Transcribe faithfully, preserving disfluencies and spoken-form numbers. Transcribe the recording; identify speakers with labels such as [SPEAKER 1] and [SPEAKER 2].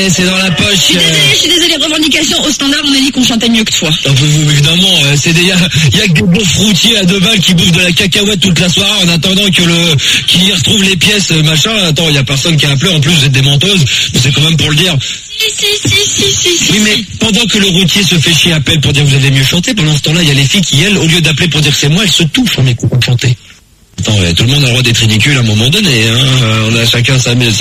[SPEAKER 1] C'est dans la poche.
[SPEAKER 2] Je suis désolé, je suis désolé, revendication au standard, on a dit qu'on chantait mieux que toi.
[SPEAKER 1] Un peu vous, évidemment, c'est des, y a, y a que des beaux fruitiers à deux balles qui bouffent de la cacahuète toute la soirée en attendant que le, qu'il y retrouve les pièces, machin. Attends, il y a personne qui a appelé, en plus vous êtes des menteuses, mais c'est quand même pour le dire.
[SPEAKER 2] Si, si, si, si, si,
[SPEAKER 1] oui, mais pendant que le routier se fait chier, appelle pour dire que vous avez mieux chanté, pendant ce temps-là, il y a les filles qui, elles, au lieu d'appeler pour dire que c'est moi, elles se touchent en écoutant chanter. Attends, ouais, tout le monde a le droit d'être ridicule à un moment donné, hein. On a chacun sa,